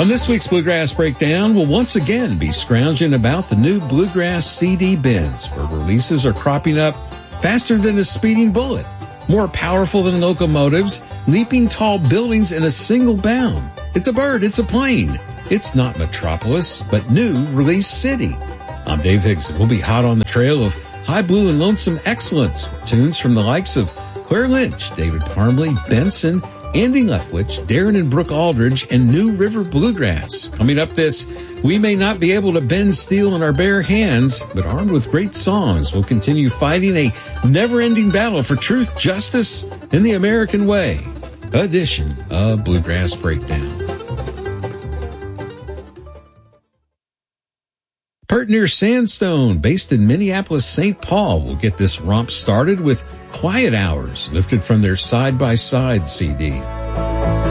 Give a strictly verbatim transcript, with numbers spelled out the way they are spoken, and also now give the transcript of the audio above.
On this week's Bluegrass Breakdown, we'll once again be scrounging about the new Bluegrass C D bins, where releases are cropping up faster than a speeding bullet, more powerful than locomotives, leaping tall buildings in a single bound. It's a bird, it's a plane. It's not Metropolis, but new Release City. I'm Dave Higson. We'll be hot on the trail of high blue and lonesome excellence, tunes from the likes of Claire Lynch, David Parmley, Benson, Andy Leftwich, Darren and Brooke Aldridge, and New River Bluegrass. Coming up this, we may not be able to bend steel in our bare hands, but armed with great songs, we'll continue fighting a never-ending battle for truth, justice, and the American way. Edition of Bluegrass Breakdown. Pert Near Sandstone, based in Minneapolis, Saint Paul, will get this romp started with Quiet Hours, lifted from their Side by Side C D.